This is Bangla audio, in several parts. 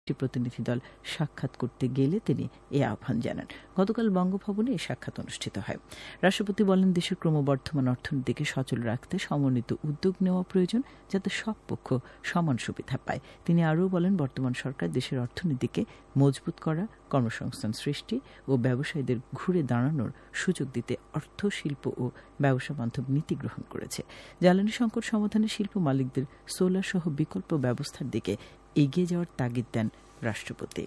প্রতিনিধি দল সাক্ষাৎ করতে গেলে তিনি এ আহ্বান জানান। গতকাল বঙ্গভবনে এই সাক্ষাৎ অনুষ্ঠিত হয়। রাষ্ট্রপতি বলেন, দেশের ক্রমবর্ধমান অর্থনীতিকে সচল রাখতে সমন্বিত উদ্যোগ নেওয়া প্রয়োজন, যাতে সব পক্ষ সমান সুবিধা পায়। তিনি আরও বলেন, বর্তমান সরকার দেশের অর্থনীতিকে মজবুত করা, কর্মসংস্থান সৃষ্টি ও ব্যবসায়ীদের ঘুরে দাঁড়ানোর সুযোগ দিতে অর্থ, শিল্প ও ব্যবসা বান্ধব নীতি গ্রহণ করেছে। জ্বালানি সংকট সমাধানে শিল্প মালিকদের সোলার সহ বিকল্প ব্যবস্থার দিকে এগিয়ে যাওয়ার তাগিদ দেন রাষ্ট্রপতি।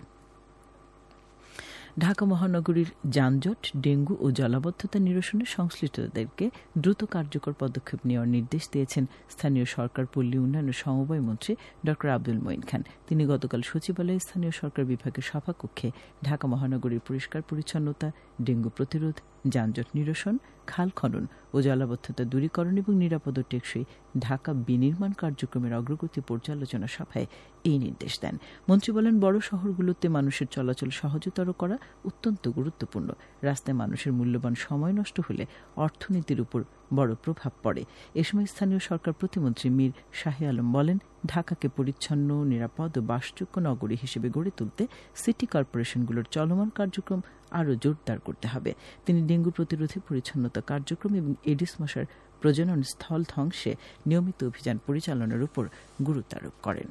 ঢাকা মহানগরীর যানজট, ডেঙ্গু ও জলাবদ্ধতা নিরসনে সংশ্লিষ্টদেরকে দ্রুত কার্যকর পদক্ষেপ নেওয়ার নির্দেশ দিয়েছেন স্থানীয় সরকার, পল্লী উন্নয়ন ও সমবায় মন্ত্রী ড আব্দুল মঈন খান। তিনি গতকাল সচিবালয়ে স্থানীয় সরকার বিভাগের সভাকক্ষে ঢাকা মহানগরীর পরিষ্কার পরিচ্ছন্নতা, ডেঙ্গু প্রতিরোধ, যানজট নিরসন, খাল খনন ও জলাবদ্ধতা দূরীকরণ এবং নিরাপদ ও টেকসই ঢাকা বিনির্মাণ কার্যক্রমের অগ্রগতি পর্যালোচনা সভায় এই নির্দেশ দেন। মন্ত্রী বলেন, বড় শহরগুলোতে মানুষের চলাচল সহজতর করা অত্যন্ত গুরুত্বপূর্ণ। রাস্তায় মানুষের মূল্যবান সময় নষ্ট হলে অর্থনীতির উপর বড় প্রভাব পড়ে। এ সময় স্থানীয় সরকার প্রতিমন্ত্রী মীর শাহে আলম বলেন, ঢাকাকে পরিচ্ছন্ন, নিরাপদ ও বাসযোগ্য নগরী হিসেবে গড়ে তুলতে সিটি কর্পোরেশনগুলোর চলমান কার্যক্রম আরও জোরদার করতে হবে। তিনি ডেঙ্গু প্রতিরোধে পরিচ্ছন্নতা কার্যক্রম এবং এডিস মশার প্রজনন স্থল ধ্বংসে নিয়মিত অভিযান পরিচালনার উপর গুরুত্ব আরোপ করেন।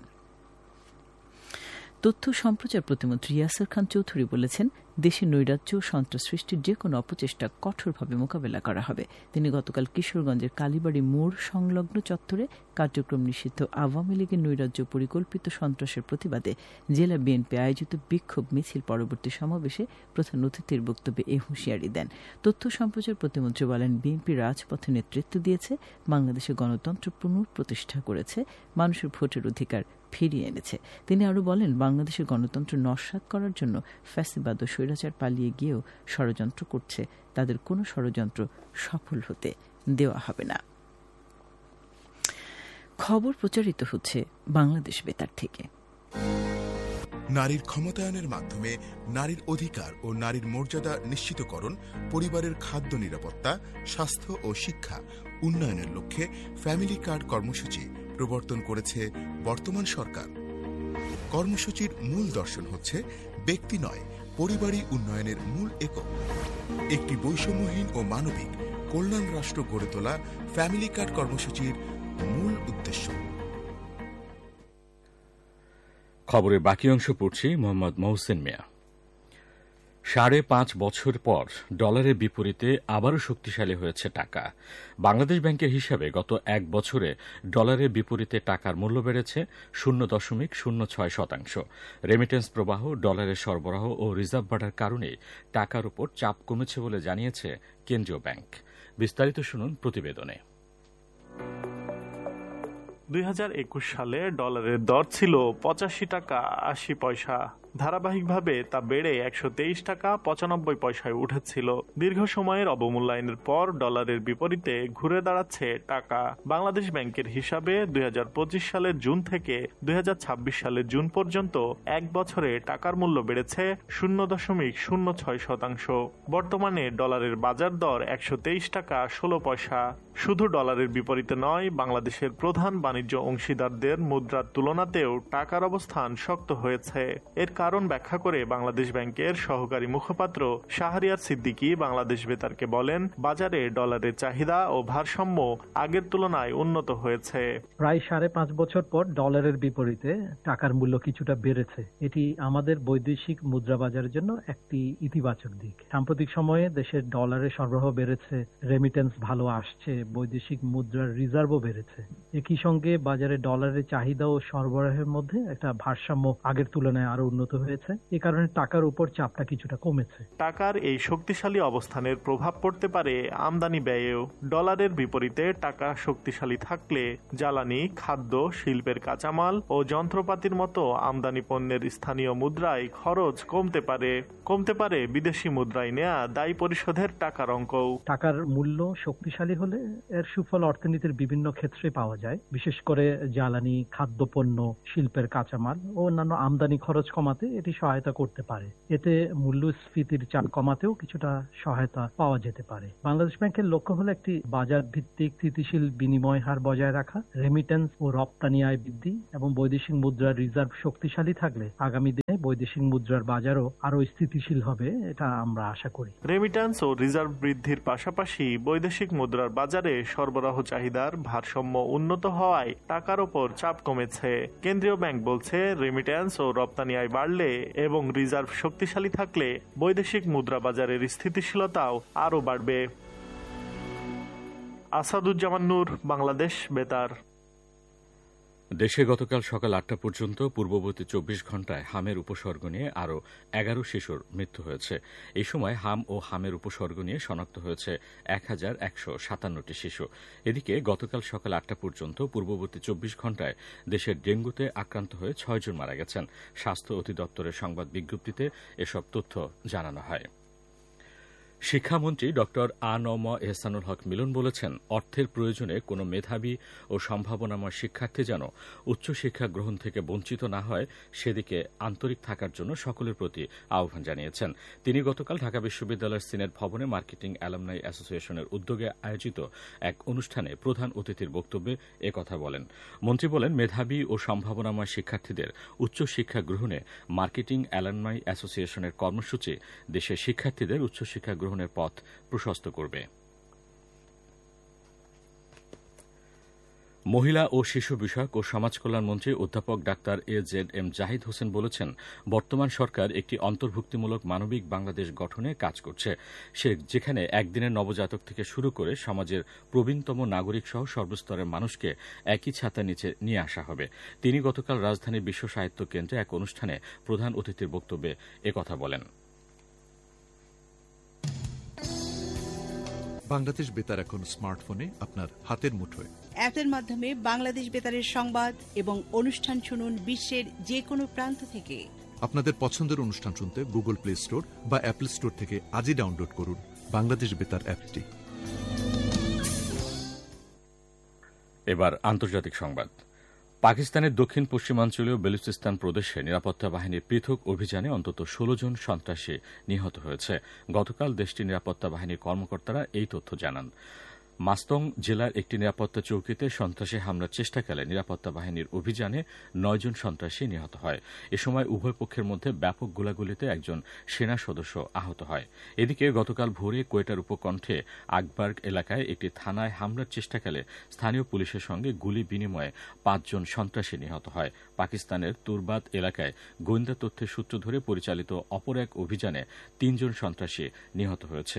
তথ্য সম্প্রচার প্রতিমন্ত্রী ইয়াসির খান চৌধুরী বলেছেন, দেশে নৈরাজ্য ও সন্ত্রাস সৃষ্টির যে কোনো অপচেষ্টা কঠোরভাবে মোকাবেলা করা হবে। তিনি গতকাল কিশোরগঞ্জের কালীবাড়ি মোড় সংলগ্ন চত্বরে কার্যক্রম নিষিদ্ধ আওয়ামী লীগের নৈরাজ্য পরিকল্পিত সন্ত্রাসের প্রতিবাদে জেলা বিএনপি আয়োজিত বিক্ষোভ মিছিল পরবর্তী সমাবেশে প্রধান অতিথির বক্তব্যে এ হুঁশিয়ারি দেন। তথ্য সম্প্রচার প্রতিমন্ত্রী বলেন, বিএনপি রাজপথে নেতৃত্ব দিয়েছে, বাংলাদেশে গণতন্ত্র পুনঃপ্রতিষ্ঠা করেছে, মানুষের ভোটের অধিকার ফিরিয়ে এনেছে। তিনি আরও বলেন, বাংলাদেশের গণতন্ত্র নস্যাৎ করার জন্য ফ্যাসিবাদ ও স্বৈরাচার পালিয়ে গিয়েও ষড়যন্ত্র করছে, তাদের কোনো ষড়যন্ত্র সফল হতে দেওয়া হবে না। খবর প্রচারিত হচ্ছে বাংলাদেশ বেতার থেকে। নারীর ক্ষমতায়নের মাধ্যমে নারীর অধিকার ও নারীর মর্যাদা নিশ্চিতকরণ, পরিবারের খাদ্য নিরাপত্তা, স্বাস্থ্য ও শিক্ষা উন্নয়নের লক্ষ্যে ফ্যামিলি কার্ড কর্মসূচি প্রবর্তন করেছে বর্তমান সরকার। কর্মসূচির মূল দর্শন হচ্ছে ব্যক্তি নয়, পরিবারই উন্নয়নের মূল একক। একটি বৈষম্যহীন ও মানবিক কল্যাণ রাষ্ট্র গড়ে তোলা ফ্যামিলি কার্ড কর্মসূচির মূল উদ্দেশ্য। খবরের বাকি অংশ পড়ছি মোহাম্মদ মহসিন মিয়া। 5.5 বছর পর ডলারের বিপরীতে আবারও শক্তিশালী হয়েছে টাকা। বাংলাদেশ ব্যাংকের হিসাবে গত এক বছরে ডলারের বিপরীতে টাকার মূল্য বেড়েছে 0.06%। রেমিটেন্স প্রবাহ, ডলারের সরবরাহ ও রিজার্ভ বাড়ার কারণে টাকার উপর চাপ কমেছে বলে জানিয়েছে কেন্দ্রীয় ব্যাংক। বিস্তারিত শুনুন প্রতিবেদনে। 2021 সালে ডলারের দর ছিল 85 টাকা 80 পয়সা। ধারাবাহিকভাবে তা বেড়ে 123 টাকা 95 পয়সায় উঠেছিল। দীর্ঘ সময়ের অবমূল্যায়নের পর ডলারের বিপরীতে ঘুরে দাঁড়াচ্ছে টাকা। বাংলাদেশ ব্যাংকের হিসাবে 2025 সালের জুন থেকে 2026 সালের জুন পর্যন্ত এক বছরে টাকার মূল্য বেড়েছে 0.06%। বর্তমানে ডলারের বাজার দর 123 টাকা 16 পয়সা। শুধু ডলারের বিপরীতে নয়, বাংলাদেশের প্রধান বাণিজ্য অংশীদারদের মুদ্রার তুলনাতেও টাকার অবস্থান শক্ত হয়েছে। এর কারণ ব্যাখ্যা করে বাংলাদেশ ব্যাংকের সহকারী মুখপাত্র শাহরিয়ার সিদ্দিকী বাংলাদেশ বেতারকে বলেন, বাজারে ডলারের চাহিদা ও ভারসাম্য আগের তুলনায় উন্নত হয়েছে। প্রায় 5.5 বছর পর ডলারের বিপরীতে টাকার মূল্য কিছুটা বেড়েছে। এটি আমাদের বৈদেশিক মুদ্রা বাজারের জন্য একটি ইতিবাচক দিক। সাম্প্রতিক সময়ে দেশের ডলারের সরবরাহ বেড়েছে, রেমিটেন্স ভালো আসছে, বৈদেশিক মুদ্রার রিজার্ভও বেড়েছে। একই সঙ্গে বাজারে ডলারের চাহিদা ও সরবরাহের মধ্যে একটা ভারসাম্য আগের তুলনায় আরো উন্নত হয়েছে। এ কারণে টাকার উপর চাপটা কিছুটা কমেছে। টাকার এই শক্তিশালী অবস্থানের প্রভাব পড়তে পারে আমদানি ব্যয়েও। ডলারের বিপরীতে টাকা শক্তিশালী থাকলে জ্বালানি, খাদ্য, শিল্পের কাঁচামাল ও যন্ত্রপাতির মতো আমদানি পণ্যের স্থানীয় মুদ্রায় খরচ কমতে পারে বিদেশি মুদ্রায় নেয়া দায় পরিশোধের টাকার অঙ্কও। টাকার মূল্য শক্তিশালী হলে এর সুফল অর্থনীতির বিভিন্ন ক্ষেত্রে পাওয়া যায়, বিশেষ করে জ্বালানি, খাদ্যপণ্য, শিল্পের কাঁচামাল ও অন্যান্য আমদানি খরচ কমাতে এটি সহায়তা করতে পারে। এতে মূল্যস্ফীতির চাপ কমাতেও কিছুটা সহায়তা পাওয়া যেতে পারে। বাংলাদেশ ব্যাংকের লক্ষ্য হলো একটি বাজার ভিত্তিক স্থিতিশীল বিনিময় হার বজায় রাখা, রেমিটেন্স ও রপ্তানি আয় বৃদ্ধি এবং বৈদেশিক মুদ্রার রিজার্ভ শক্তিশালী থাকলে আগামী দিনে বৈদেশিক মুদ্রার বাজারও আরো স্থিতিশীল হবে, এটা আমরা আশা করি। রেমিট্যান্স ও রিজার্ভ বৃদ্ধির পাশাপাশি বৈদেশিক মুদ্রার বাজারে সরবরাহ চাহিদার ভারসাম্য উন্নত হওয়ায় টাকার ওপর চাপ কমেছে। কেন্দ্রীয় ব্যাংক বলছে, রেমিট্যান্স ও রপ্তানি আয় বাড়লে এবং রিজার্ভ শক্তিশালী থাকলে বৈদেশিক মুদ্রা বাজারের স্থিতিশীলতাও আরও বাড়বে। আসাদুজ্জামান নূর, বাংলাদেশ বেতার। দেশে গতকাল সকাল ৮টা পর্যন্ত পূর্ববর্তী ২৪ ঘণ্টায় হামের উপসর্গ নিয়ে আরও ১১ শিশুর মৃত্যু হয়েছে। এই সময় হাম ও হামের উপসর্গ নিয়ে শনাক্ত হয়েছে ১,১৫৭টি শিশু। এদিকে গতকাল সকাল ৮টা পর্যন্ত পূর্ববর্তী ২৪ ঘণ্টায় দেশের ডেঙ্গুতে আক্রান্ত হয়ে ৬ জন মারা গেছেন। স্বাস্থ্য অধিদপ্তরের সংবাদ বিজ্ঞপ্তিতে এসব তথ্য জানানো হয়। শিক্ষামন্ত্রী ড আ.ন.ম এহসানুল হক মিলন বলেছেন, অর্থের প্রয়োজনে কোনো মেধাবী ও সম্ভাবনাময় শিক্ষার্থী যেন উচ্চশিক্ষা গ্রহণ থেকে বঞ্চিত না হয়, সেদিকে আন্তরিক থাকার জন্য সকলের প্রতি আহ্বান জানিয়েছেন। তিনি গতকাল ঢাকা বিশ্ববিদ্যালয়ের সিনেট ভবনে মার্কেটিং অ্যালামনাই অ্যাসোসিয়েশনের উদ্যোগে আয়োজিত এক অনুষ্ঠানে প্রধান অতিথির বক্তব্যে একথা বলেন। মন্ত্রী বলেন, মেধাবী ও সম্ভাবনাময় শিক্ষার্থীদের উচ্চশিক্ষা গ্রহণে মার্কেটিং অ্যালামনাই অ্যাসোসিয়েশনের কর্মসূচি দেশের শিক্ষার্থীদের উচ্চশিক্ষা গ্রহণের পথ প্রশস্ত করবে। মহিলা ও শিশু বিষয়ক ও সমাজ কল্যাণ মন্ত্রী অধ্যাপক ডাক্তার এ.জেড.এম জাহিদ হোসেন বলেছেন, বর্তমান সরকার একটি অন্তর্ভুক্তিমূলক মানবিক বাংলাদেশ গঠনে কাজ করছে, যেখানে একদিনের নবজাতক থেকে শুরু করে সমাজের প্রবীণতম নাগরিক সহ সর্বস্তরের মানুষকে একই ছাতার নিচে নিয়ে আসা হবে। তিনি গতকাল রাজধানীর বিশ্ব সাহিত্য কেন্দ্রে এক অনুষ্ঠানে প্রধান অতিথির বক্তব্যে একথা বলেন। বাংলাদেশ বেতার এখন স্মার্টফোনে আপনার হাতের মুঠোয়। অ্যাপের মাধ্যমে বাংলাদেশ বেতারের সংবাদ এবং অনুষ্ঠান শুনুন বিশ্বের যে কোনো প্রান্ত থেকে। আপনাদের পছন্দের অনুষ্ঠান শুনতে গুগল প্লে স্টোর বা অ্যাপল স্টোর থেকে আজই ডাউনলোড করুন বাংলাদেশ বেতার অ্যাপটি। এবার আন্তর্জাতিক সংবাদ। পাকিস্তানের দক্ষিণ পশ্চিমাঞ্চলীয় বেলুচিস্তান প্রদেশে নিরাপত্তা বাহিনীর পৃথক অভিযানে অন্তত ১৬ জন সন্ত্রাসী নিহত হয়েছে। গতকাল দেশটির নিরাপত্তা বাহিনীর কর্মকর্তারা এই তথ্য জানান। মাস্তং জেলার একটি নিরাপত্তা চৌকিতে সন্ত্রাসী হামলার চেষ্টাকালে নিরাপত্তা বাহিনীর অভিযানে ৯ জন সন্ত্রাসী নিহত হয়। এ সময় উভয় পক্ষের মধ্যে ব্যাপক গোলাগুলিতে একজন সেনা সদস্য আহত হয়। এদিকে গতকাল ভোরে কোয়েটার উপকণ্ঠে আকবার্গ এলাকায় একটি থানায় হামলার চেষ্টাকালে স্থানীয় পুলিশের সঙ্গে গুলি বিনিময়ে ৫ জন সন্ত্রাসী নিহত হয়। পাকিস্তানের তুরবাত এলাকায় গোয়েন্দা তথ্যের সূত্র ধরে পরিচালিত অপর এক অভিযানে ৩ জন সন্ত্রাসী নিহত হয়েছে।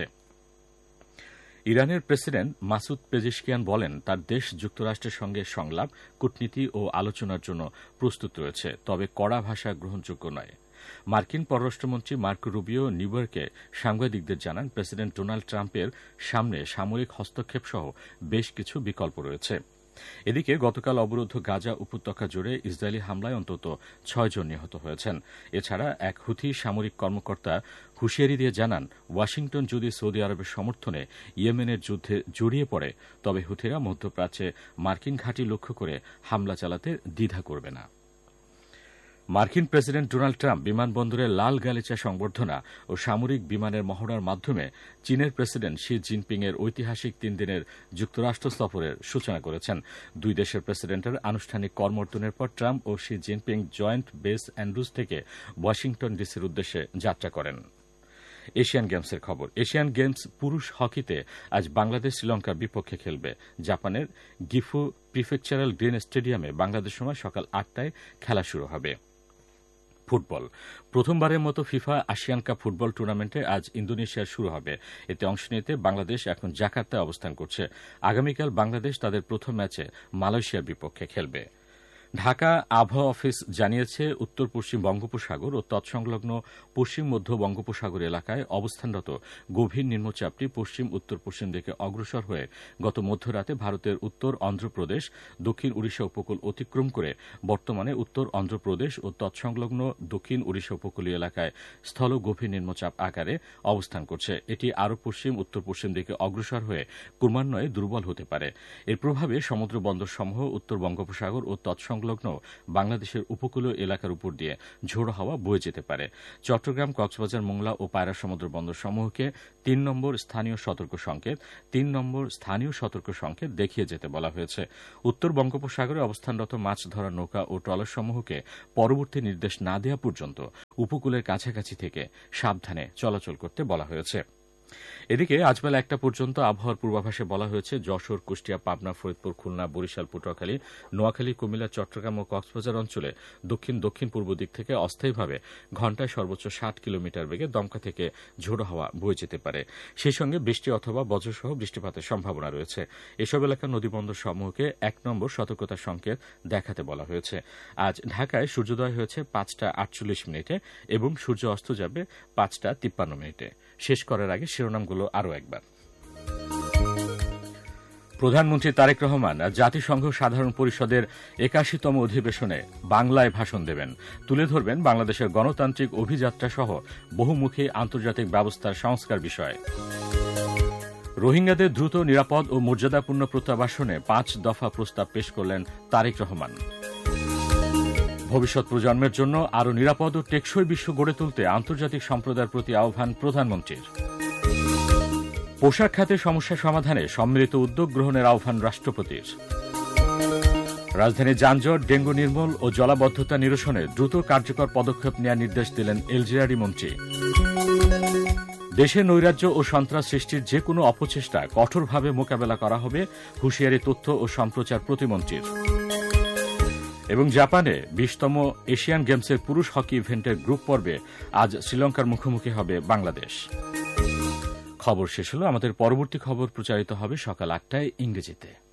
ইরানের প্রেসিডেন্ট মাসুদ পেজেশকিয়ান বলেন, তার দেশ যুক্তরাষ্ট্রের সঙ্গে সংলাপ, কূটনীতি ও আলোচনার জন্য প্রস্তুত রয়েছে, তবে কড়া ভাষা গ্রহণযোগ্য নয়। মার্কিন পররাষ্ট্রমন্ত্রী মার্কো রুবিও নিউ ইয়র্কে সাংবাদিকদের জানান, প্রেসিডেন্ট ডোনাল্ড ট্রাম্পের সামনে সামরিক হস্তক্ষেপ সহ বেশ কিছু বিকল্প রয়েছে। এদিকে গতকাল অবরুদ্ধ গাজা উপত্যকা জুড়ে ইসরায়েলি হামলায় অন্তত ৬ জন নিহত হয়েছেন। এছাড়া এক হুথি সামরিক কর্মকর্তা হুঁশিয়ারি দিয়ে জানান, ওয়াশিংটন যদি সৌদি আরবের সমর্থনে ইয়েমেনের যুদ্ধে জড়িয়ে পড়ে, তবে হুথিরা মধ্যপ্রাচ্যে মার্কিন ঘাঁটি লক্ষ্য করে হামলা চালাতে দ্বিধা করবে না। মার্কিন প্রেসিডেন্ট ডোনাল্ড ট্রাম্প বিমানবন্দরে লাল গালিচা সংবর্ধনা ও সামরিক বিমানের মহড়ার মাধ্যমে চীনের প্রেসিডেন্ট শি জিনপিং এর ঐতিহাসিক ৩ দিনের যুক্তরাষ্ট্র সফরের সূচনা করেছেন। দুই দেশের প্রেসিডেন্টের আনুষ্ঠানিক করমর্দনের পর ট্রাম্প ও Xi Jinping joint base Andrews থেকে ওয়াশিংটন ডিসির উদ্দেশ্যে যাত্রা করেন। এশিয়ান গেমসের খবর। এশিয়ান গেমস পুরুষ হকিতে আজ বাংলাদেশ শ্রীলঙ্কার বিপক্ষে খেলবে। জাপানের গিফু প্রিফেকচারাল গ্রিন স্টেডিয়ামে বাংলাদেশ সময় সকাল ৮টায় খেলা শুরু হবে। ফুটবল। প্রথমবারের মতো ফিফা আসিয়ান কাপ ফুটবল টুর্নামেন্টে আজ ইন্দোনেশিয়ার শুরু হবে। এতে অংশ নিতে বাংলাদেশ এখন জাকার্তায় অবস্থান করছে। আগামীকাল বাংলাদেশ তাদের প্রথম ম্যাচে মালয়েশিয়ার বিপক্ষে খেলবে। ঢাকা আবহাওয়া অফিস জানিয়েছে উত্তর পশ্চিম বঙ্গোপসাগর ও তৎসংলগ্ন পশ্চিম মধ্য বঙ্গোপসাগর এলাকায় অবস্থানরত গভীর নিম্নচাপটি পশ্চিম উত্তর পশ্চিম দিকে অগ্রসর হয়ে গত মধ্যরাতে ভারতের উত্তর অন্ধ্রপ্রদেশ দক্ষিণ উড়িষ্যা উপকূল অতিক্রম করে বর্তমানে উত্তর অন্ধ্রপ্রদেশ ও তৎসংলগ্ন দক্ষিণ উড়িষ্যা উপকূলীয় এলাকায় স্থল গভীর নিম্নচাপ আকারে অবস্থান করছে। এটি আরও পশ্চিম উত্তর পশ্চিম দিকে অগ্রসর হয়ে ক্রমান্বয়ে দুর্বল হতে পারে। এর প্রভাবে সমুদ্র বন্দরসমূহ উত্তর বঙ্গোপসাগর ও তৎসংলগ্ন বাংলাদেশের উপকূলীয় এলাকার উপর দিয়ে ঝোড়ো হাওয়া বয়ে যেতে পারে। চট্টগ্রাম, কক্সবাজার, মোংলা ও পায়রা সমুদ্র বন্দর সমূহকে ৩ নম্বর স্থানীয় সতর্ক সংকেত ৩ নম্বর স্থানীয় সতর্ক সংকেত দেখিয়ে যেতে বলা হয়েছে। উত্তর বঙ্গোপসাগরে অবস্থানরত মাছ ধরার নৌকা ও ট্রলার সমূহকে পরবর্তী নির্দেশ না দেওয়া পর্যন্ত উপকূলের কাছাকাছি থেকে সাবধানে চলাচল করতে বলা হয়েছে। এদিকে আজ বেলা 1টা পর্যন্ত আবহাওয়ার পূর্বাভাসে বলা হয়েছে যশোর, কুষ্টিয়া, পাবনা, ফরিদপুর, খুলনা, বরিশাল, পটুয়াখালী, নোয়াখালী, কুমিল্লা, চট্টগ্রাম ও কক্সবাজার অঞ্চলে দক্ষিণ দক্ষিণ পূর্ব দিক থেকে অস্থায়ীভাবে ঘণ্টায় সর্বোচ্চ 60 কিলোমিটার বেগে দমকা থেকে ঝোড়ো হাওয়া বয়ে যেতে পারে। সেই সঙ্গে বৃষ্টি অথবা বজ্রসহ বৃষ্টিপাতের সম্ভাবনা রয়েছে। এসব এলাকার নদীবন্দর সমূহকে 1 নম্বর সতর্কতা সংকেত দেখাতে বলা হয়েছে। আজ ঢাকায় সূর্যোদয় হয়েছে 5টা 48 মিনিটে এবং সূর্য অস্ত যাবে 5টা 53 মিনিটে। শেষ করার আগে শিরোনামগুলো আরও একবার। প্রধানমন্ত্রী তারেক রহমান জাতিসংঘ সাধারণ পরিষদের 81তম অধিবেশনে বাংলায় ভাষণ দেবেন। তুলে ধরবেন বাংলাদেশের গণতান্ত্রিক অভিযাত্রা সহ বহুমুখী আন্তর্জাতিক ব্যবস্থার সংস্কার বিষয়। রোহিঙ্গাদের দ্রুত, নিরাপদ ও মর্যাদাপূর্ণ প্রত্যাবাসনে 5 দফা প্রস্তাব পেশ করলেন তারেক রহমান। ভবিষ্যৎ প্রজন্মের জন্য আরও নিরাপদ ও টেকসই বিশ্ব গড়ে তুলতে আন্তর্জাতিক সম্প্রদায়ের প্রতি আহ্বান প্রধানমন্ত্রীর। পোশাক খাতের সমস্যা সমাধানে সম্মিলিত উদ্যোগ গ্রহণের আহ্বান রাষ্ট্রপতির। রাজধানীর যানজট, ডেঙ্গু নির্মূল ও জলাবদ্ধতা নিরসনে দ্রুত কার্যকর পদক্ষেপ নেওয়ার নির্দেশ দিলেন এলজিআরই মন্ত্রী। দেশে নৈরাজ্য ও সন্ত্রাস সৃষ্টির যে কোনো অপচেষ্টা কঠোরভাবে মোকাবেলা করা হবে, হুঁশিয়ারি তথ্য ও সম্প্রচার প্রতিমন্ত্রীর। এবং জাপানে 20তম এশিয়ান গেমসের পুরুষ হকি ইভেন্টের গ্রুপ পর্বে আজ শ্রীলঙ্কার মুখোমুখি হবে বাংলাদেশ। খবর শেষ হলো। আমাদের পরবর্তী খবর প্রচারিত হবে সকাল 8টায় ইংরেজিতে।